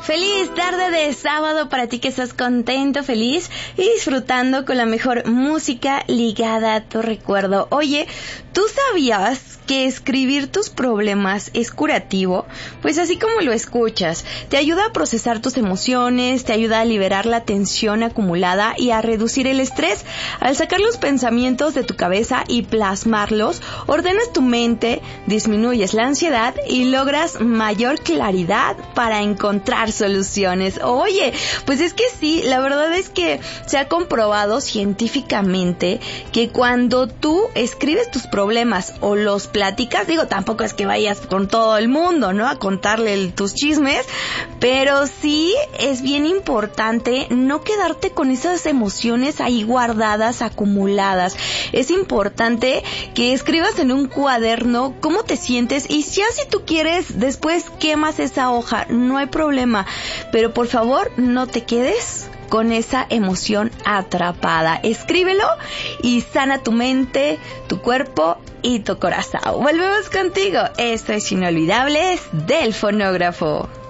Feliz tarde de sábado para ti que estás contento, feliz y disfrutando con la mejor música ligada a tu recuerdo. Oye, ¿tú sabías que escribir tus problemas es curativo? Pues así como lo escuchas, te ayuda a procesar tus emociones, te ayuda a liberar la tensión acumulada y a reducir el estrés. Al sacar los pensamientos de tu cabeza y plasmarlos, ordenas tu mente, disminuyes la ansiedad y logras mayor claridad para encontrar soluciones. Oye, pues es que sí, la verdad es que se ha comprobado científicamente que cuando tú escribes tus problemas o los platicas, digo, tampoco es que vayas con todo el mundo, ¿no?, a contarle tus chismes, pero sí es bien importante no quedarte con esas emociones ahí guardadas, acumuladas. Es importante que escribas en un cuaderno cómo te sientes y si así tú quieres, después quemas esa hoja, no hay problema, pero por favor no te quedes con esa emoción atrapada. Escríbelo y sana tu mente, tu cuerpo y tu corazón. Volvemos contigo. Esto es Inolvidables del Fonógrafo.